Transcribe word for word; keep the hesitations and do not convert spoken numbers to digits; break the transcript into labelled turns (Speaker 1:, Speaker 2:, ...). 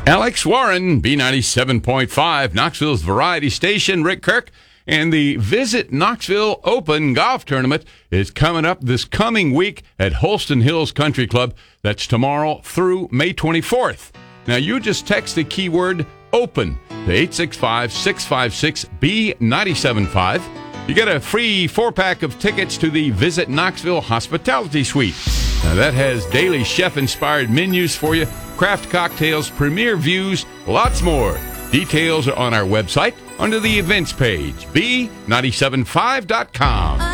Speaker 1: Alex Warren, B ninety-seven point five, Knoxville's variety station. Rick Kirk. And the Visit Knoxville Open Golf Tournament is coming up this coming week at Holston Hills Country Club. That's tomorrow through May twenty-fourth. Now, you just text the keyword OPEN to eight six five, six five six, B nine seven five. You get a free four-pack of tickets to the Visit Knoxville Hospitality Suite. Now, that has daily chef-inspired menus for you, craft cocktails, premier views, lots more. Details are on our website under the events page, B nine seven five dot com.